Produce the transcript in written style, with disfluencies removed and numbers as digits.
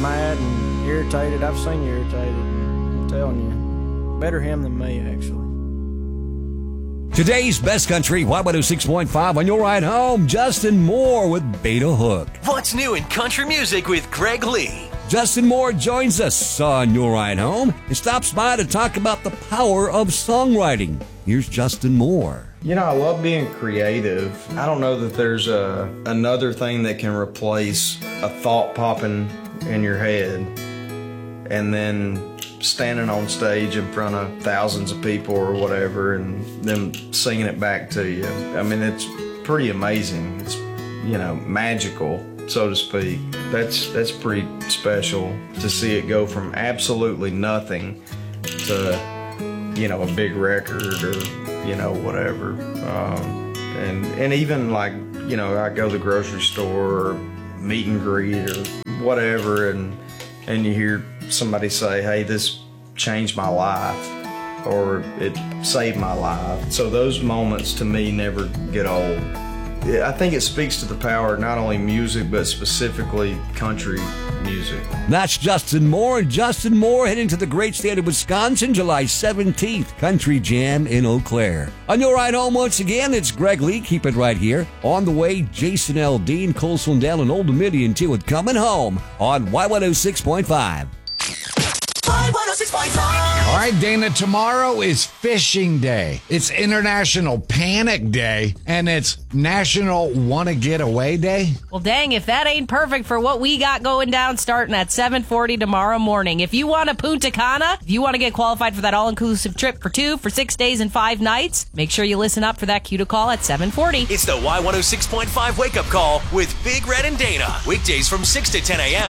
mad and irritated. I've seen you irritated. I'm telling you. Better him than me, actually. Today's Best Country, Y106.5 on your ride home. Justin Moore with Beta Hook. What's new in country music with Greg Lee? Justin Moore joins us on your ride home and stops by to talk about the power of songwriting. Here's Justin Moore. You know, I love being creative. I don't know that there's another thing that can replace a thought popping in your head and then standing on stage in front of thousands of people or whatever and them singing it back to you. I mean, it's pretty amazing. It's, you know, magical, so to speak. That's pretty special to see it go from absolutely nothing to, you know, a big record or, you know, whatever. And even like, you know, I go to the grocery store or meet and greet or whatever, and you hear somebody say, hey, this changed my life, or it saved my life. So those moments to me never get old. I think it speaks to the power of not only music, but specifically country music. That's Justin Moore. And Justin Moore heading to the great state of Wisconsin, July 17th. Country Jam in Eau Claire. On your ride home once again, it's Greg Lee. Keep it right here. On the way, Jason L. Dean, Cole Swindell, and Old Dominion too with Coming Home on Y106.5. All right, Dana, tomorrow is Fishing Day. It's International Panic Day, and it's National Wanna Get Away Day. Well, dang, if that ain't perfect for what we got going down starting at 7:40 tomorrow morning. If you want to Punta Cana, if you want to get qualified for that all-inclusive trip for 6 days and 5 nights, make sure you listen up for that cue to call at 7:40. It's the Y106.5 wake-up call with Big Red and Dana. Weekdays from 6 to 10 a.m.